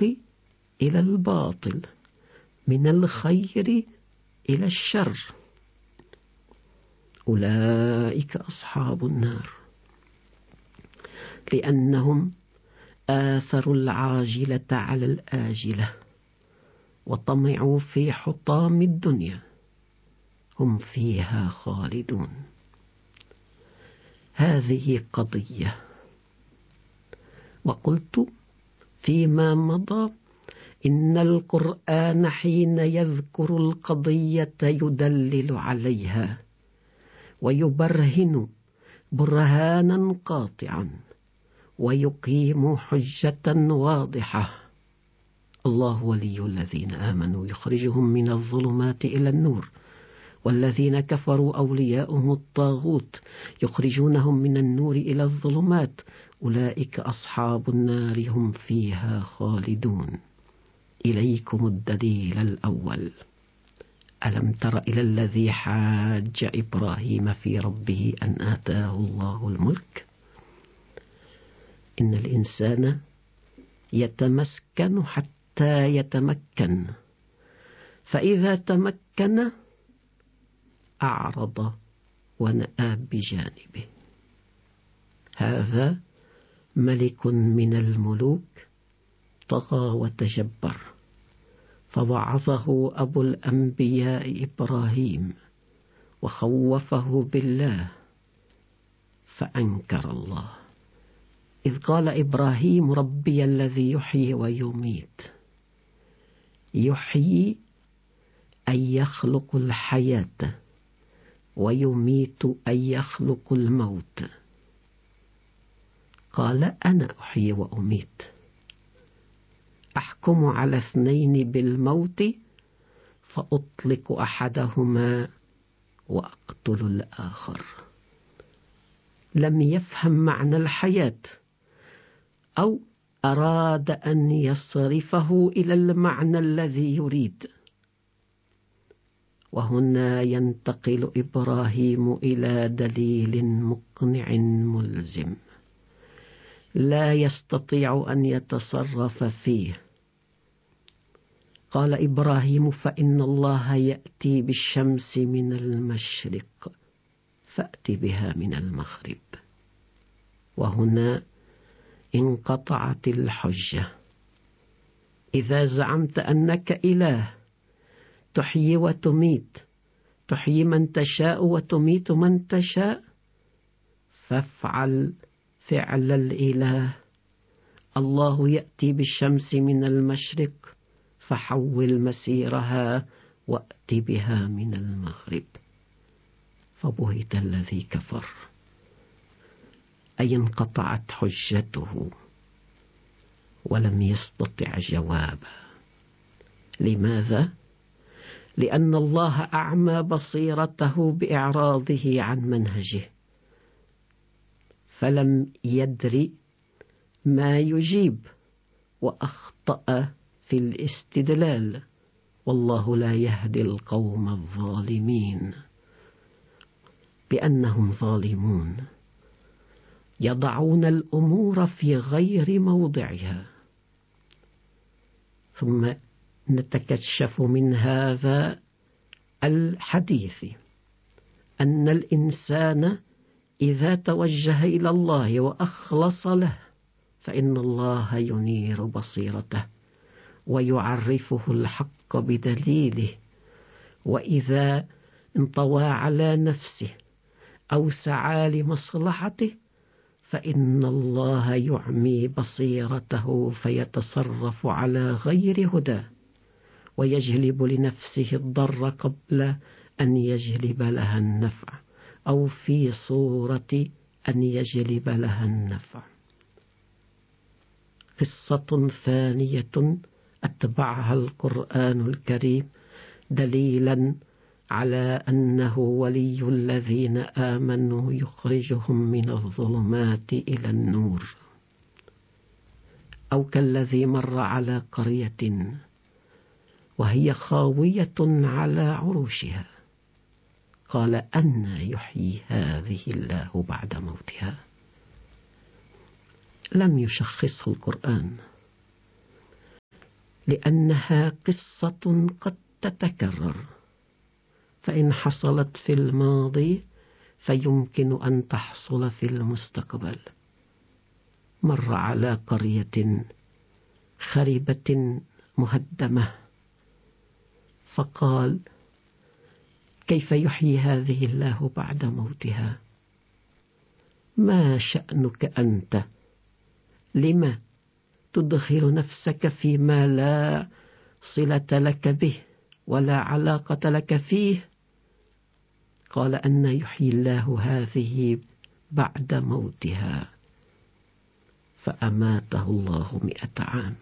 الحق إلى الباطل، من الخير إلى الشر. أولئك أصحاب النار، لأنهم آثروا العاجلة على الآجلة وطمعوا في حطام الدنيا، هم فيها خالدون. هذه قضية. وقلت فيما مضى إن القرآن حين يذكر القضية يدلل عليها ويبرهن برهانا قاطعا ويقيم حجة واضحة. الله ولي الذين آمنوا يخرجهم من الظلمات إلى النور، والذين كفروا أولياؤهم الطاغوت يخرجونهم من النور إلى الظلمات، أولئك أصحاب النار هم فيها خالدون. إليكم الدليل الأول. ألم تر إلى الذي حاج إبراهيم في ربه أن آتاه الله الملك؟ إن الإنسان يتمسكن حتى يتمكن، فإذا تمكن أعرض ونأى بجانبه. هذا ملك من الملوك طغى وتجبر، فوعظه أبو الأنبياء إبراهيم وخوفه بالله فأنكر الله، إذ قال إبراهيم ربي الذي يحيي ويميت. يحيي أي يخلق الحياة، ويميت أي يخلق الموت. قال أنا أحيي وأميت، أحكم على اثنين بالموت فأطلق أحدهما وأقتل الآخر. لم يفهم معنى الحياة، أو أراد أن يصرفه إلى المعنى الذي يريد. وهنا ينتقل إبراهيم إلى دليل مقنع ملزم لا يستطيع أن يتصرف فيه. قال إبراهيم فإن الله يأتي بالشمس من المشرق فأت بها من المغرب. وهنا انقطعت الحجة. إذا زعمت أنك إله تحيي وتميت، تحيي من تشاء وتميت من تشاء، فافعل فعل الإله. الله يأتي بالشمس من المشرق فحول مسيرها وأت بها من المغرب. فبهت الذي كفر، أي انقطعت حجته ولم يستطع جوابا. لماذا؟ لأن الله أعمى بصيرته بإعراضه عن منهجه، فلم يدري ما يجيب وأخطأ في الاستدلال. والله لا يهدي القوم الظالمين، بأنهم ظالمون يضعون الأمور في غير موضعها. ثم نتكشف من هذا الحديث أن الإنسان إذا توجه إلى الله وأخلص له فإن الله ينير بصيرته ويعرفه الحق بدليله. وإذا انطوى على نفسه أو سعى لمصلحته فإن الله يعمي بصيرته فيتصرف على غير هدى، ويجلب لنفسه الضر قبل أن يجلب لها النفع، أو في صورة أن يجلب لها النفع. قصة ثانية أتبعها القرآن الكريم دليلا على أنه ولي الذين آمنوا يخرجهم من الظلمات إلى النور. أو كالذي مر على قرية وهي خاوية على عروشها قال أنى يحيي هذه الله بعد موتها. لم يشخصه القرآن، لأنها قصة قد تتكرر، فإن حصلت في الماضي فيمكن أن تحصل في المستقبل. مر على قرية خربة مهدمة فقال: كيف يحيي هذه الله بعد موتها؟ ما شأنك أنت؟ لما تدخل نفسك فيما لا صلة لك به ولا علاقة لك فيه؟ قال: أن يحيي الله هذه بعد موتها؟ فأماته الله 100 عام.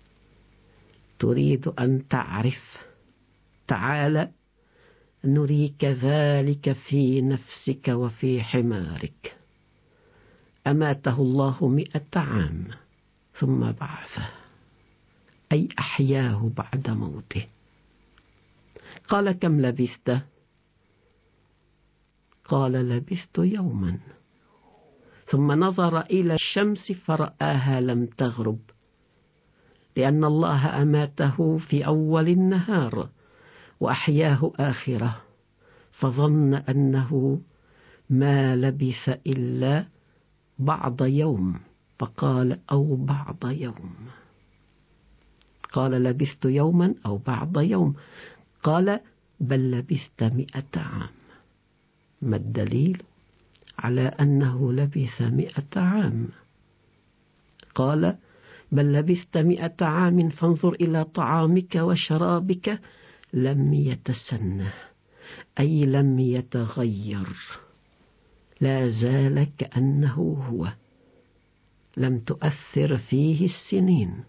تريد أن تعرف؟ تعال نريك ذلك في نفسك وفي حمارك. أماته الله 100 عام ثم بعثه، أي أحياه بعد موته. قال: كم لبثت؟ قال: لبثت يوما. ثم نظر إلى الشمس فرآها لم تغرب، لأن الله أماته في أول النهار وأحياه آخره، فظن أنه ما لبث إلا بعض يوم، فقال: أو بعض يوم. قال: لبثت يوما أو بعض يوم؟ قال: بل لبثت 100 عام. ما الدليل على أنه لبث 100 عام؟ قال: بل لبثت 100 عام فانظر إلى طعامك وشرابك لم يتسنه، أي لم يتغير، لا زال كأنه هو، لم تؤثر فيه السنين.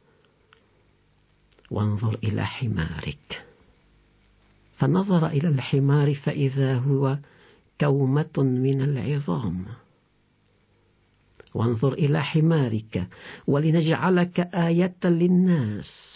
وانظر إلى حمارك. فنظر إلى الحمار فإذا هو كومة من العظام. وانظر إلى حمارك ولنجعلك آية للناس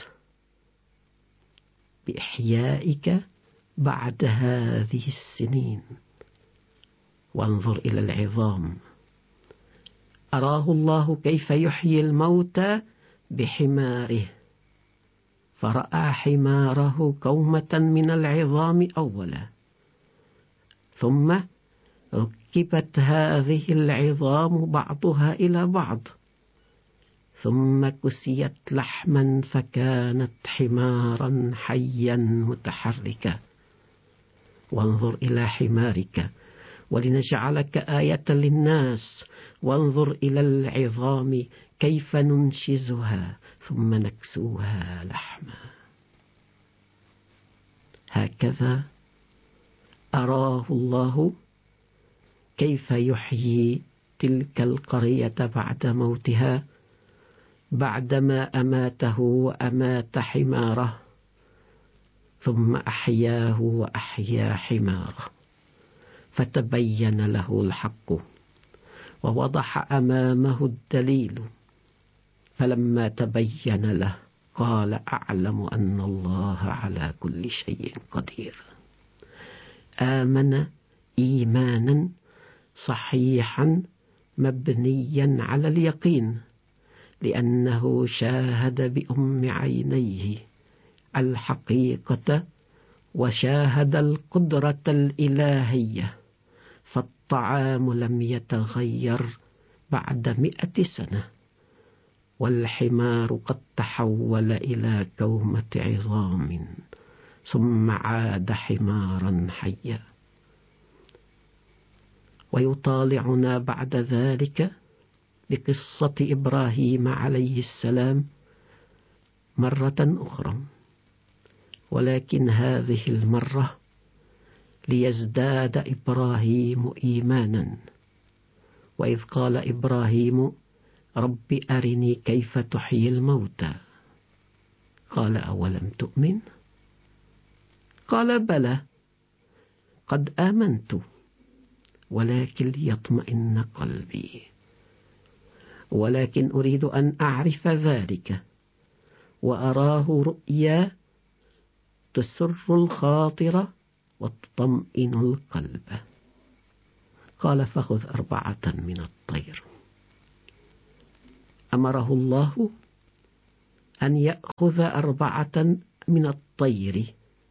بإحيائك بعد هذه السنين. وانظر إلى العظام. أراه الله كيف يحيي الموتى بحماره، فرأى حماره كومة من العظام أولا، ثم ركبت هذه العظام بعضها إلى بعض، ثم كسيت لحما فكانت حمارا حيا متحركا. وانظر إلى حمارك ولنجعلك آية للناس. وانظر إلى العظام كيف ننشزها ثم نكسوها لحما. هكذا أراه الله كيف يحيي تلك القرية بعد موتها، بعدما أماته وأمات حماره، ثم أحياه وأحيا حماره، فتبين له الحق ووضح أمامه الدليل. فلما تبين له قال: أعلم أن الله على كل شيء قدير. آمن إيمانا صحيحا مبنيا على اليقين، لأنه شاهد بأم عينيه الحقيقة وشاهد القدرة الإلهية. فالطعام لم يتغير بعد 100 سنة، والحمار قد تحول إلى كومة عظام ثم عاد حمارا حيا. ويطالعنا بعد ذلك بقصة إبراهيم عليه السلام مرة أخرى، ولكن هذه المرة ليزداد إبراهيم إيمانا. وإذ قال إبراهيم: رب أرني كيف تحيي الموتى. قال: أولم تؤمن؟ قال: بلى قد آمنت ولكن ليطمئن قلبي، ولكن أريد أن أعرف ذلك. وأراه رؤيا تسر الخاطر وتطمئن القلب. قال: فخذ 4 من الطير. أمره الله أن يأخذ 4 من الطير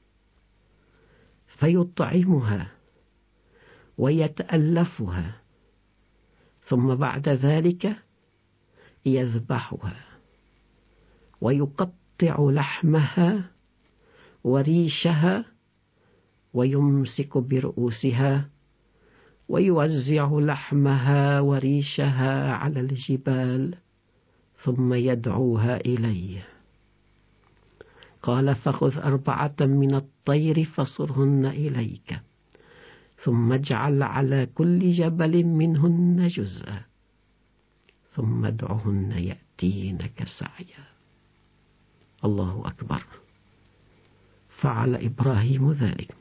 فيطعمها ويتألفها، ثم بعد ذلك يذبحها ويقطع لحمها وريشها ويمسك برؤوسها ويوزع لحمها وريشها على الجبال ثم يدعوها إليه. قال: فخذ 4 من الطير فصرهن إليك، ثم اجعل على كل جبل منهن جزءا، ثم ادعهن يأتينك سعيا. الله أكبر. فعل إبراهيم ذلك،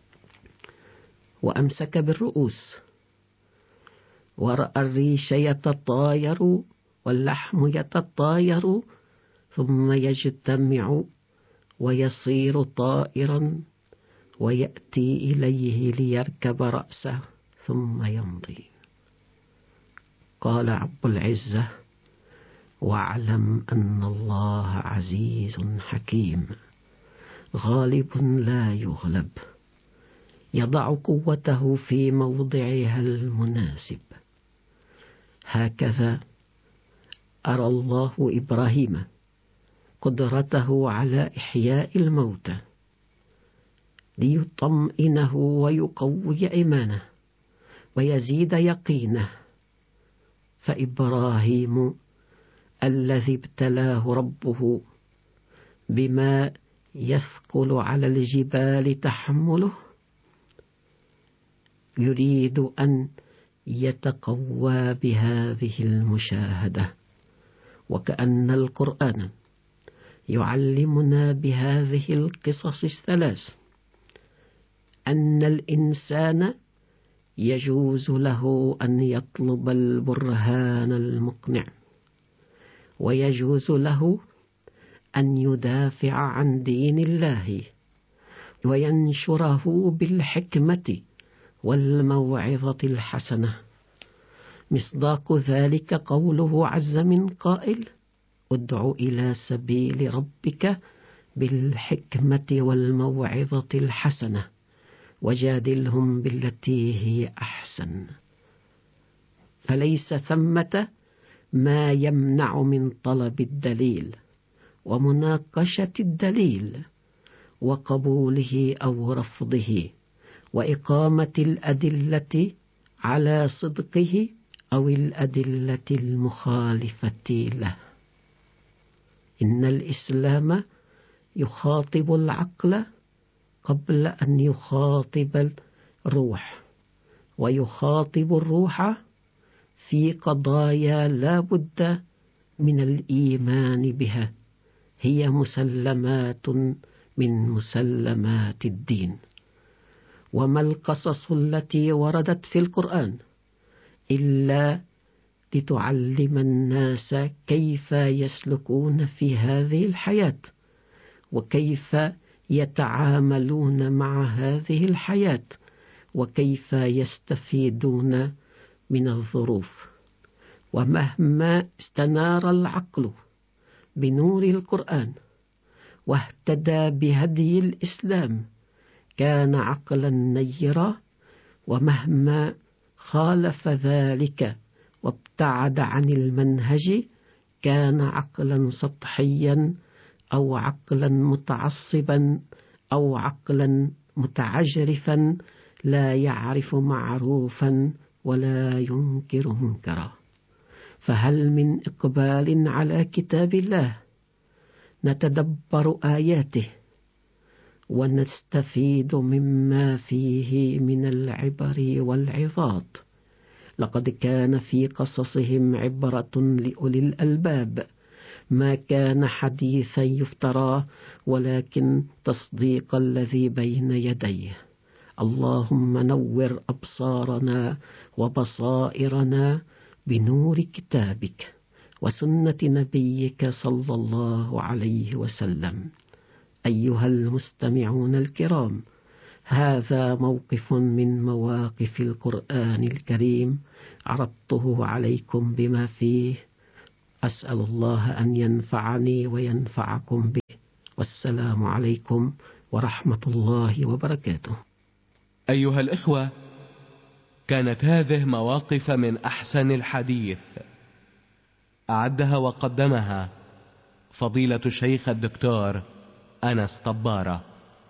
وأمسك بالرؤوس، ورأى الريش يتطاير واللحم يتطاير ثم يجتمع ويصير طائرا ويأتي إليه ليركب رأسه ثم يمضي. قال رب العزة: واعلم أن الله عزيز حكيم غالب لا يغلب، يضع قوته في موضعها المناسب. هكذا أرى الله إبراهيم قدرته على إحياء الموتى ليطمئنه ويقوي إيمانه ويزيد يقينه. فإبراهيم الذي ابتلاه ربه بما يثقل على الجبال تحمله يريد أن يتقوى بهذه المشاهدة، وكأن القرآن يعلمنا بهذه القصص الثلاث أن الإنسان يجوز له أن يطلب البرهان المقنع، ويجوز له أن يدافع عن دين الله وينشره بالحكمة والموعظة الحسنة. مصداق ذلك قوله عز من قائل: ادع إلى سبيل ربك بالحكمة والموعظة الحسنة وجادلهم بالتي هي أحسن. فليس ثمة ما يمنع من طلب الدليل ومناقشة الدليل وقبوله أو رفضه وإقامة الأدلة على صدقه أو الأدلة المخالفة له. إن الإسلام يخاطب العقل قبل أن يخاطب الروح، ويخاطب الروح في قضايا لا بد من الإيمان بها، هي مسلمات من مسلمات الدين. وما القصص التي وردت في القرآن إلا لتعلم الناس كيف يسلكون في هذه الحياة، وكيف يتعاملون مع هذه الحياة، وكيف يستفيدون من الظروف. ومهما استنار العقل بنور القرآن واهتدى بهدي الإسلام كان عقلا نيرا، ومهما خالف ذلك وابتعد عن المنهج كان عقلا سطحيا أو عقلا متعصبا أو عقلا متعجرفا لا يعرف معروفا ولا ينكر منكرا. فهل من إقبال على كتاب الله نتدبر آياته ونستفيد مما فيه من العبر والعظات؟ لقد كان في قصصهم عبرة لأولي الألباب، ما كان حديثا يفترى ولكن تصديق الذي بين يديه. اللهم نور أبصارنا وبصائرنا بنور كتابك وسنة نبيك صلى الله عليه وسلم. أيها المستمعون الكرام، هذا موقف من مواقف القرآن الكريم عرضته عليكم بما فيه أسأل الله أن ينفعني وينفعكم به. والسلام عليكم ورحمة الله وبركاته. أيها الإخوة، كانت هذه مواقف من أحسن الحديث، أعدها وقدمها فضيلة الشيخ الدكتور أنس طبارة.